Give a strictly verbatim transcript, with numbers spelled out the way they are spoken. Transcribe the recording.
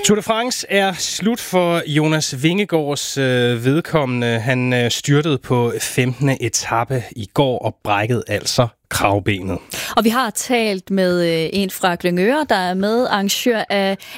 Tour de France er slut for Jonas Vingegaards øh, vedkommende. Han øh, styrtede på femtende etape i går og brækkede altså kravbenet. Og vi har talt med øh, en fra Glyngøre, der er med arrangør af